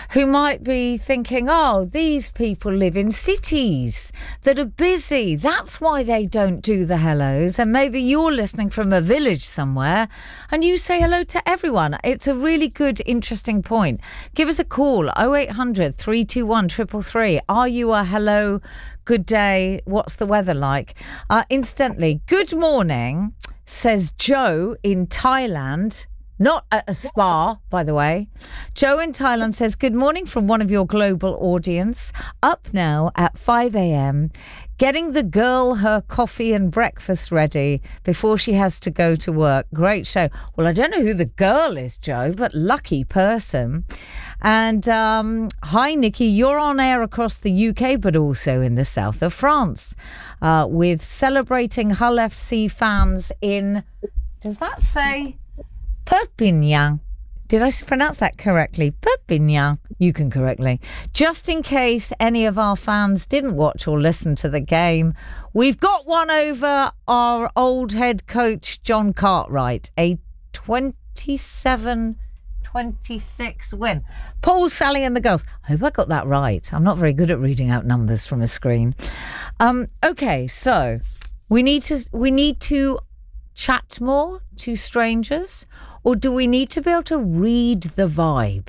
who might be thinking, oh, these people live in cities that are busy. That's why they don't do the hellos. And maybe you're listening from a village somewhere and you say hello to everyone. It's a really good, interesting point. Give us a call, 0800 321 333. Are you a hello, good day, what's the weather like? Instantly, good morning, says Joe in Thailand. Not at a spa, by the way. Joe in Thailand says, good morning from one of your global audience. Up now at 5 a.m, getting the girl her coffee and breakfast ready before she has to go to work. Great show. Well, I don't know who the girl is, Joe, but lucky person. And hi, Nikki, you're on air across the UK, but also in the south of France with celebrating Hull FC fans in, does that say Perpignan? Did I pronounce that correctly? Perpignan. You can correctly. Just in case any of our fans didn't watch or listen to the game, we've got one over our old head coach, John Cartwright, a 27-26 win. Paul, Sally and the girls. I hope I got that right. I'm not very good at reading out numbers from a screen. Okay, so we need to chat more to strangers, or do we need to be able to read the vibe?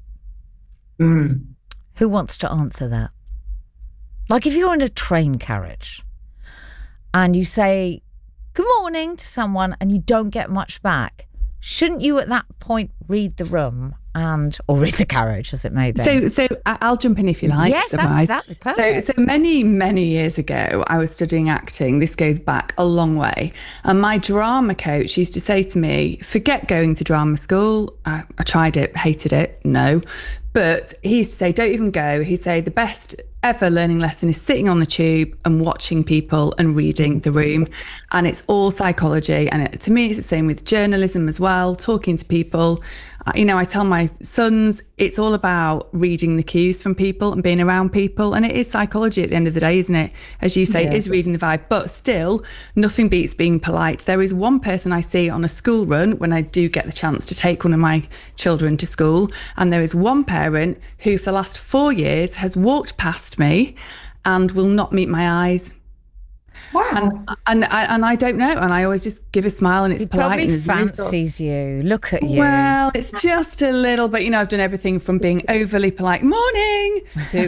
Who wants to answer that? Like if you're in a train carriage and you say good morning to someone and you don't get much back, shouldn't you at that point read the room or read the carriage, as it may be? So I'll jump in if you like. Yes, that's perfect. So many years ago, I was studying acting. This goes back a long way. And my drama coach used to say to me, forget going to drama school. I tried it, hated it, no. But he used to say, don't even go. He'd say the best ever learning lesson is sitting on the tube and watching people and reading the room. And it's all psychology. And to me, it's the same with journalism as well, talking to people. You know, I tell my sons, it's all about reading the cues from people and being around people. And it is psychology at the end of the day, isn't it? As you say, It is reading the vibe. But still, nothing beats being polite. There is one person I see on a school run when I do get the chance to take one of my children to school. And there is one parent who for the last 4 years has walked past me and will not meet my eyes. Wow. And I don't know. And I always just give a smile and it's polite. He probably fancies you. Look at you. Well, it's just a little bit, I've done everything from being overly polite, morning,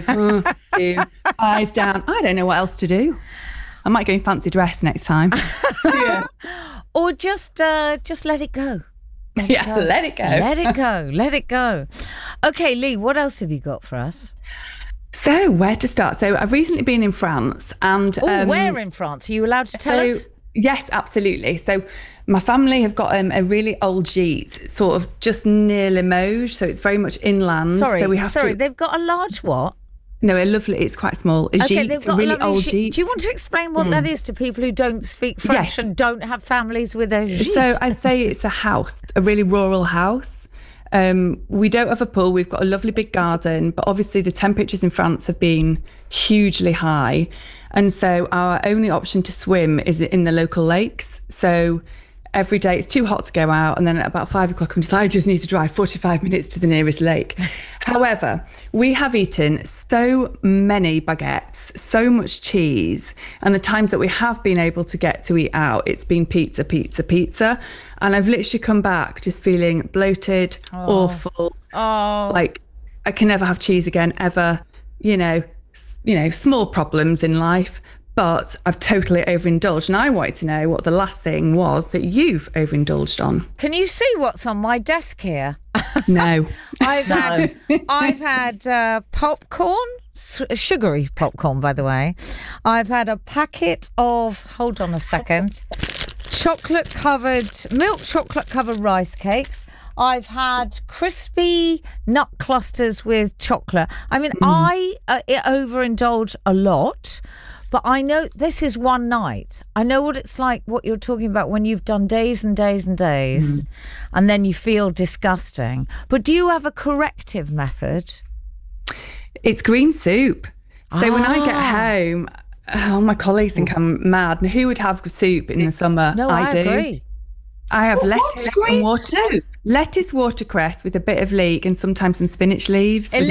to eyes down. I don't know what else to do. I might go in fancy dress next time. Yeah. Or just let it go. Let it go. Let it go. Okay, Lee, what else have you got for us? So where to start? So I've recently been in France and... where in France? Are you allowed to tell us? Yes, absolutely. So my family have got a really old gîte, sort of just near Limoges. So it's very much inland. Sorry, so they've got a large what? No, it's quite small. A gîte, they've got a really old gîte. gîte. Do you want to explain what that is to people who don't speak French and don't have families with a gîte? So I say it's a house, a really rural house. We don't have a pool. We've got a lovely big garden, but obviously the temperatures in France have been hugely high. And so our only option to swim is in the local lakes. So every day it's too hot to go out. And then at about 5 o'clock, I'm just like, I just need to drive 45 minutes to the nearest lake. However, we have eaten so many baguettes, so much cheese. And the times that we have been able to get to eat out, it's been pizza. And I've literally come back just feeling bloated, awful. Like I can never have cheese again, ever, small problems in life. But I've totally overindulged. And I wanted to know what the last thing was that you've overindulged on. Can you see what's on my desk here? No. I've had popcorn, sugary popcorn, by the way. I've had a packet of, hold on a second, milk chocolate covered rice cakes. I've had crispy nut clusters with chocolate. I mean, I overindulge a lot. But I know this is one night. I know what it's like, what you're talking about when you've done days and days and days and then you feel disgusting. But do you have a corrective method? It's green soup. So when I get home, my colleagues think I'm mad. And who would have soup in the summer? No, I do. agree. I have lettuce and soup? lettuce, watercress with a bit of leek and sometimes some spinach leaves.